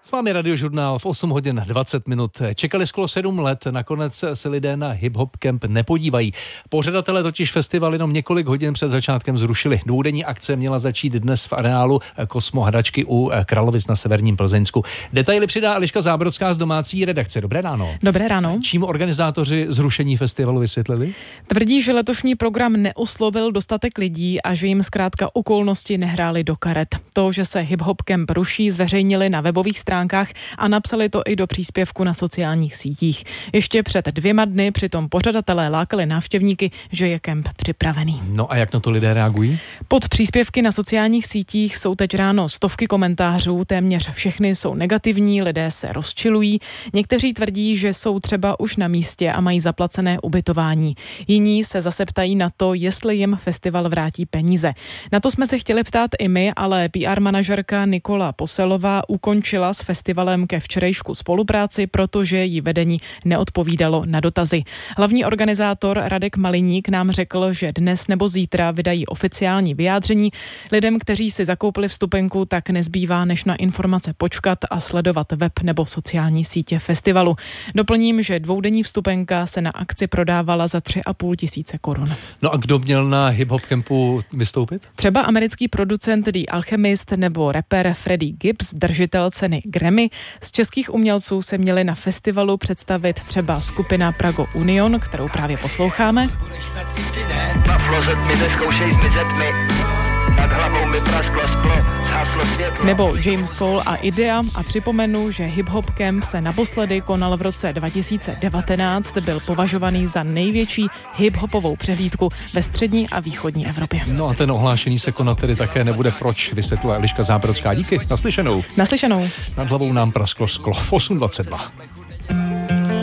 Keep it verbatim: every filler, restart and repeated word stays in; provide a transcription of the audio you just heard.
S vámi Radiožurnál v osm hodin dvacet minut. Čekali skoro sedm let, nakonec se lidé na Hip Hop Camp nepodívají. Pořadatelé totiž festival jenom několik hodin před začátkem zrušili. Dvoudenní akce měla začít dnes v areálu Kosmo Hračky u Kralovic na severním Plzeňsku. Detaily přidá Eliška Zábrodská z domácí redakce. Dobré ráno. Dobré ráno. Čím organizátoři zrušení festivalu vysvětlili? Tvrdí, že letošní program neoslovil dostatek lidí a že jim zkrátka okolnosti nehrály do karet. To, že se Hip Hop Camp ruší, zveřejnili na webových stránkách a napsali to i do příspěvku na sociálních sítích. Ještě před dvěma dny přitom pořadatelé lákali návštěvníky, že je kemp připravený. No a jak na to lidé reagují? Pod příspěvky na sociálních sítích jsou teď ráno stovky komentářů, téměř všechny jsou negativní, lidé se rozčilují. Někteří tvrdí, že jsou třeba už na místě a mají zaplacené ubytování. Jiní se zase ptají na to, jestli jim festival vrátí peníze. Na to jsme se chtěli ptát i my, ale P R manažerka Nikola Poselová ukončila s festivalem ke včerejšku spolupráci, protože jí vedení neodpovídalo na dotazy. Hlavní organizátor Radek Maliník nám řekl, že dnes nebo zítra vydají oficiální vyjádření. Lidem, kteří si zakoupili vstupenku, tak nezbývá než na informace počkat a sledovat web nebo sociální sítě festivalu. Doplním, že dvoudenní vstupenka se na akci prodávala za tři a půl tisíce korun. No a kdo měl na Hip Hop Campu vystoupit? Třeba americký producent The Alchemist nebo rapper Freddie Gibbs, držitel ceny Grammy. Z českých umělců se měli na festivalu představit třeba skupina Prago Union, kterou právě posloucháme. Nebo James Cole a Idea. A připomenu, že Hip Hop Camp se naposledy konal v roce dva tisíce devatenáct, byl považovaný za největší hip-hopovou přehlídku ve střední a východní Evropě. No a ten ohlášený se konat tedy také nebude, proč, vysvětlila Eliška Zábrodská. Díky, naslyšenou. Naslyšenou. Nad hlavou nám prasklo sklo v osm dvacet dva.